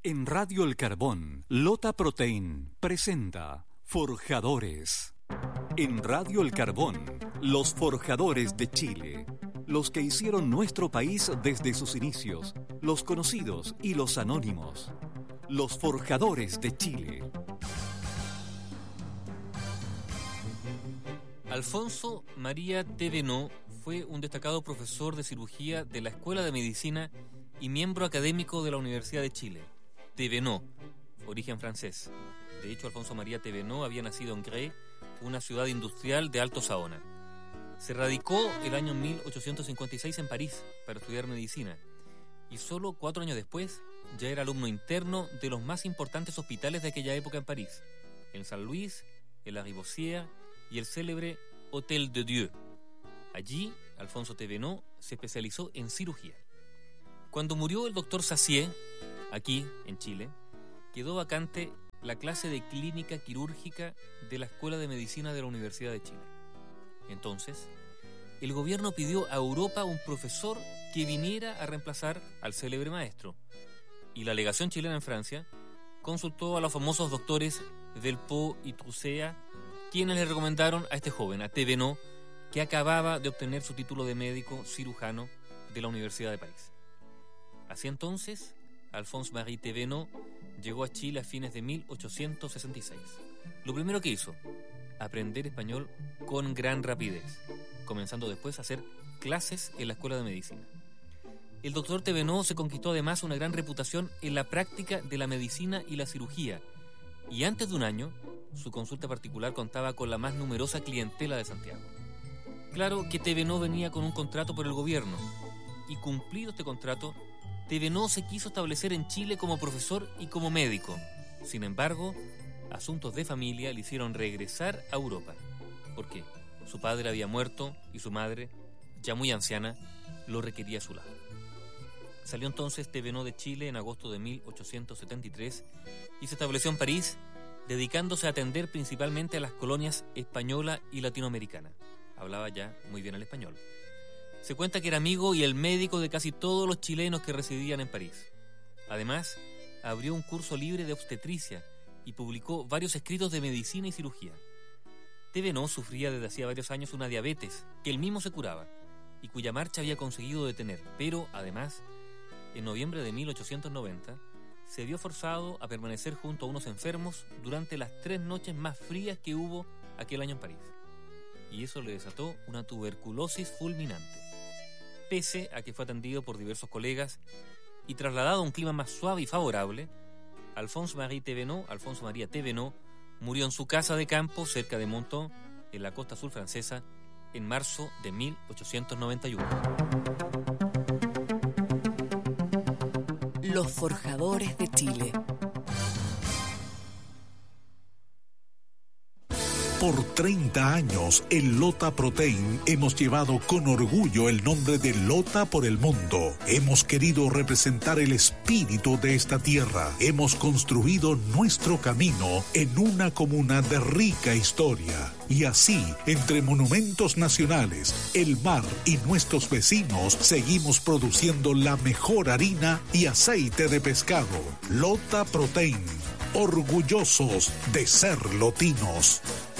En Radio El Carbón, Lota Protein presenta Forjadores. En Radio El Carbón, los forjadores de Chile. Los que hicieron nuestro país desde sus inicios, los conocidos y los anónimos. Los forjadores de Chile. Alfonso María Thévenot fue un destacado profesor de cirugía de la Escuela de Medicina y miembro académico de la Universidad de Chile. Thévenot, origen francés. De hecho, Alfonso María Thévenot había nacido en Grès, una ciudad industrial de Alto Saona. Se radicó el año 1856 en París para estudiar medicina y solo 4 años después ya era alumno interno de los más importantes hospitales de aquella época en París, el Saint-Louis, el Lariboisière y el célebre Hôtel de Dieu. Allí, Alfonso Thévenot se especializó en cirugía. Cuando murió el doctor Sassier, aquí en Chile, quedó vacante la clase de clínica quirúrgica de la Escuela de Medicina de la Universidad de Chile. Entonces, el gobierno pidió a Europa un profesor que viniera a reemplazar al célebre maestro, y la legación chilena en Francia consultó a los famosos doctores Delpeau y Trucea, quienes le recomendaron a este joven, a Thévenot, que acababa de obtener su título de médico cirujano de la Universidad de París. Así entonces, Alphonse-Marie Thévenot llegó a Chile a fines de 1866. Lo primero que hizo, aprender español con gran rapidez, comenzando después a hacer clases en la Escuela de Medicina. El doctor Thévenot se conquistó además una gran reputación en la práctica de la medicina y la cirugía, y antes de un año, su consulta particular contaba con la más numerosa clientela de Santiago. Claro que Thévenot venía con un contrato por el gobierno, y cumplido este contrato, Thévenot se quiso establecer en Chile como profesor y como médico. Sin embargo, asuntos de familia le hicieron regresar a Europa, porque su padre había muerto y su madre, ya muy anciana, lo requería a su lado. Salió entonces Thévenot de Chile en agosto de 1873 y se estableció en París, dedicándose a atender principalmente a las colonias española y latinoamericana. Hablaba ya muy bien el español. Se cuenta que era amigo y el médico de casi todos los chilenos que residían en París. Además, abrió un curso libre de obstetricia y publicó varios escritos de medicina y cirugía. Thévenot sufría desde hacía varios años una diabetes que él mismo se curaba y cuya marcha había conseguido detener, pero además, en noviembre de 1890, se vio forzado a permanecer junto a unos enfermos durante las 3 noches más frías que hubo aquel año en París. Y eso le desató una tuberculosis fulminante. Pese a que fue atendido por diversos colegas y trasladado a un clima más suave y favorable, Alfonso María Thévenot, murió en su casa de campo cerca de Menton, en la costa sur francesa, en marzo de 1891. Los forjadores de Chile. Por 30 años, en Lota Protein hemos llevado con orgullo el nombre de Lota por el mundo. Hemos querido representar el espíritu de esta tierra. Hemos construido nuestro camino en una comuna de rica historia. Y así, entre monumentos nacionales, el mar y nuestros vecinos, seguimos produciendo la mejor harina y aceite de pescado. Lota Protein, orgullosos de ser lotinos.